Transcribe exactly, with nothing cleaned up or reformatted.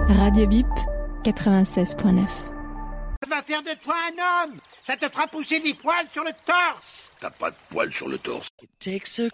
Radio Bip, quatre-vingt-seize neuf. Ça va faire de toi un homme. Ça te fera pousser des poils sur le torse. T'as pas de poils sur le torse. It takes a